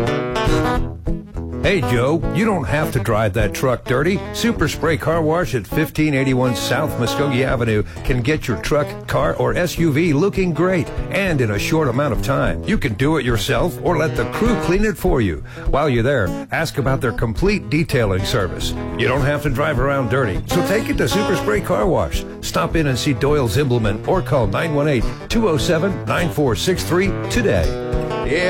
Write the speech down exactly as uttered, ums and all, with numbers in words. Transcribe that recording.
Hey, Joe, you don't have to drive that truck dirty. Super Spray Car Wash at fifteen eighty-one South Muskogee Avenue can get your truck, car, or S U V looking great and in a short amount of time. You can do it yourself or let the crew clean it for you. While you're there, ask about their complete detailing service. You don't have to drive around dirty, so take it to Super Spray Car Wash. Stop in and see Doyle Zimbelman or call nine one eight, two oh seven, nine four six three today. Yeah.